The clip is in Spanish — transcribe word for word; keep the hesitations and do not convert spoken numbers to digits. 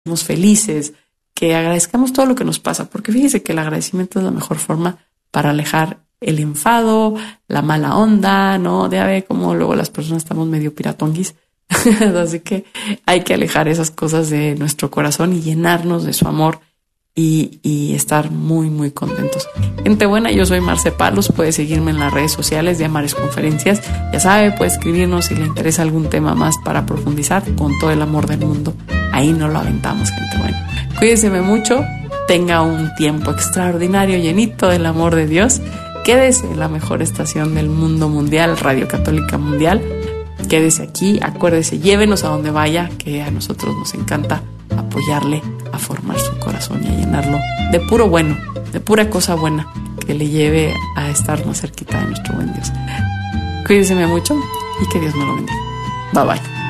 estemos felices, que agradezcamos todo lo que nos pasa, porque fíjese que el agradecimiento es la mejor forma para alejar el enfado, la mala onda, ¿no? Ya ve cómo luego las personas estamos medio piratonguis. Así que hay que alejar esas cosas de nuestro corazón y llenarnos de su amor y, y estar muy, muy contentos. Gente buena, yo soy Marce Palos. Puede seguirme en las redes sociales de Amares Conferencias. Ya sabe, puede escribirnos si le interesa algún tema más para profundizar con todo el amor del mundo. Ahí no lo aventamos, gente buena. Cuídense mucho. Tenga un tiempo extraordinario, llenito del amor de Dios. Quédese en la mejor estación del mundo mundial, Radio Católica Mundial. Quédese aquí, acuérdese, llévenos a donde vaya, que a nosotros nos encanta apoyarle a formar su corazón y a llenarlo de puro bueno, de pura cosa buena que le lleve a estar más cerquita de nuestro buen Dios. Cuídense mucho y que Dios me lo bendiga. Bye bye.